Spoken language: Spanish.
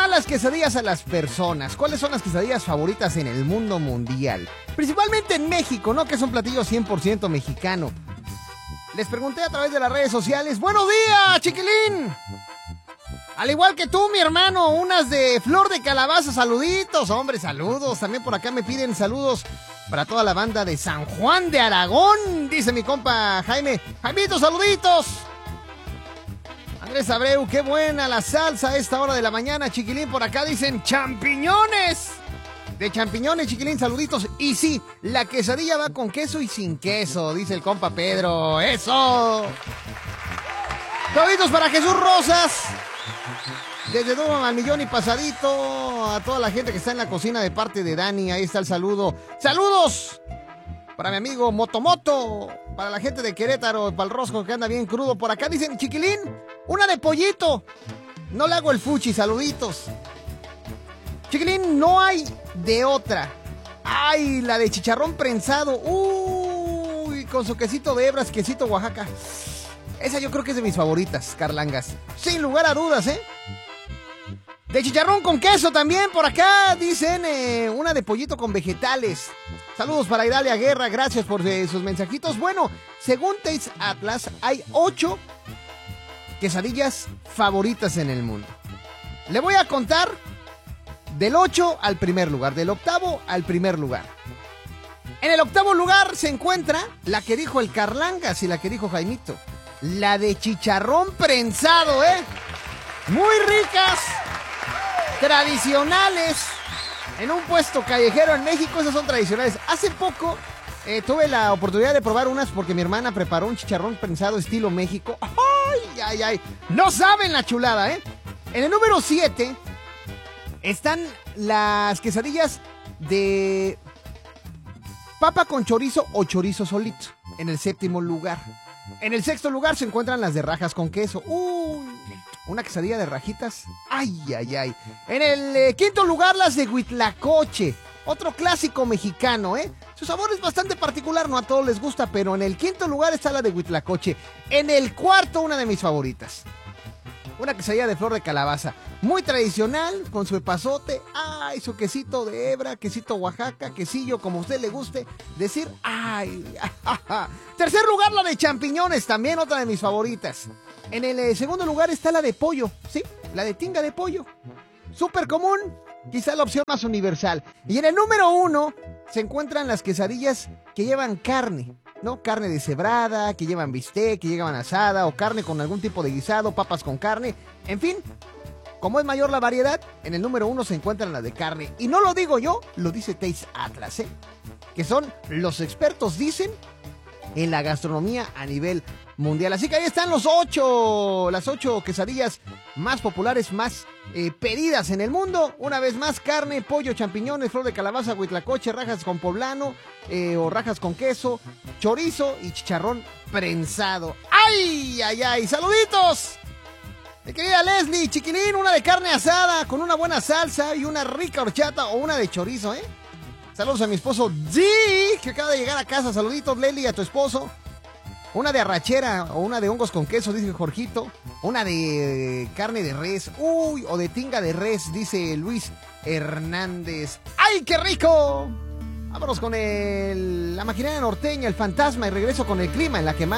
más las quesadillas a las personas? ¿Cuáles son las quesadillas favoritas en el mundo mundial? Principalmente en México, ¿no? Que es un platillo 100% mexicano. Les pregunté a través de las redes sociales. ¡Buenos días, chiquilín! Al igual que tú, mi hermano, unas de flor de calabaza, saluditos, hombre, saludos. También por acá me piden saludos para toda la banda de San Juan de Aragón, dice mi compa Jaime. Jaimito, saluditos. Andrés Abreu, qué buena la salsa a esta hora de la mañana, chiquilín. Por acá dicen champiñones. De champiñones, chiquilín, saluditos. Y sí, la quesadilla va con queso y sin queso, dice el compa Pedro. ¡Eso! Saluditos para Jesús Rosas. Desde Duro al Millón y pasadito, a toda la gente que está en la cocina de parte de Dani, ahí está el saludo. ¡Saludos! Para mi amigo Motomoto, para la gente de Querétaro, para el rosco que anda bien crudo. Por acá dicen, chiquilín, una de pollito. No le hago el fuchi, saluditos. Chiquilín, no hay de otra. ¡Ay, la de chicharrón prensado! ¡Uy! Con su quesito de hebras, quesito Oaxaca. Esa yo creo que es de mis favoritas, Carlangas. Sin lugar a dudas, ¿eh? De chicharrón con queso también, por acá dicen una de pollito con vegetales. Saludos para Idalia Guerra, gracias por sus mensajitos. Bueno, según Taste Atlas, hay 8 quesadillas favoritas en el mundo. Le voy a contar del 8 al primer lugar, del octavo al primer lugar. En el octavo lugar se encuentra la que dijo el Carlangas y la que dijo Jaimito. La de chicharrón prensado, muy ricas, tradicionales, en un puesto callejero en México. Esas son tradicionales. Hace poco tuve la oportunidad de probar unas porque mi hermana preparó un chicharrón prensado estilo México. ¡Ay, ay, ay! No saben la chulada, En el número 7 están las quesadillas de papa con chorizo o chorizo solito, en el séptimo lugar. En el sexto lugar se encuentran las de rajas con queso. Una quesadilla de rajitas. ¡Ay, ay, ay! En el quinto lugar, las de huitlacoche. Otro clásico mexicano, Su sabor es bastante particular, no a todos les gusta, pero en el quinto lugar está la de huitlacoche. En el cuarto, una de mis favoritas. Una quesadilla de flor de calabaza. Muy tradicional, con su epazote. ¡Ay! Su quesito de hebra, quesito Oaxaca, quesillo, como a usted le guste decir. ¡Ay! Tercer lugar, la de champiñones, también otra de mis favoritas. En el segundo lugar está la de pollo, ¿sí? La de tinga de pollo. Súper común, quizá la opción más universal. Y en el número 1 se encuentran las quesadillas que llevan carne, ¿no? Carne deshebrada, que llevan bistec, que llevan asada, o carne con algún tipo de guisado, papas con carne. En fin, como es mayor la variedad, en el número 1 se encuentran las de carne. Y no lo digo yo, lo dice Taste Atlas, que son los expertos, dicen, en la gastronomía a nivel mundial. Así que ahí están las 8 quesadillas más populares, más pedidas en el mundo. Una vez más, carne, pollo, champiñones, flor de calabaza, huitlacoche, rajas con poblano o rajas con queso, chorizo y chicharrón prensado. ¡Ay, ay, ay! ¡Saluditos! Mi querida Leslie, chiquilín, una de carne asada con una buena salsa y una rica horchata o una de chorizo, Saludos a mi esposo G, que acaba de llegar a casa. Saluditos, Leslie, a tu esposo. Una de arrachera o una de hongos con queso, dice Jorgito. Una de carne de res, o de tinga de res, dice Luis Hernández. ¡Ay, qué rico! Vámonos con la maquinaria norteña, el fantasma, y regreso con el clima en la que más.